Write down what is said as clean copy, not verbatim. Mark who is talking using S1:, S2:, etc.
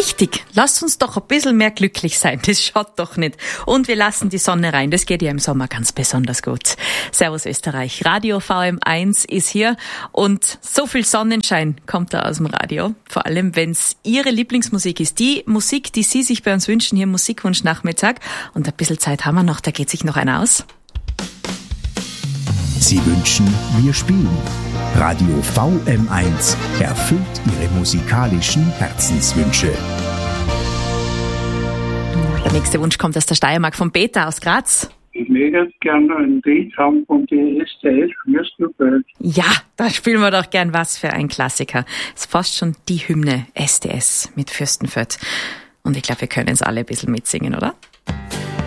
S1: Richtig, lasst uns doch ein bisschen mehr glücklich sein, das schaut doch nicht. Und wir lassen die Sonne rein, das geht ja im Sommer ganz besonders gut. Servus Österreich, Radio VM1 ist hier und so viel Sonnenschein kommt da aus dem Radio. Vor allem, wenn es Ihre Lieblingsmusik ist, die Musik, die Sie sich bei uns wünschen, hier im Musikwunsch-Nachmittag. Und ein bisschen Zeit haben wir noch, da geht sich noch einer aus.
S2: Sie wünschen, wir spielen. Radio VM1 erfüllt Ihre musikalischen Herzenswünsche.
S1: Der nächste Wunsch kommt aus der Steiermark von Peter aus Graz.
S3: Ich möchte gerne ein Lied haben von der STS, Fürstenfeld.
S1: Ja, da spielen wir doch gern was für ein Klassiker. Es ist fast schon die Hymne STS mit Fürstenfeld. Und ich glaube, wir können es alle ein bisschen mitsingen, oder?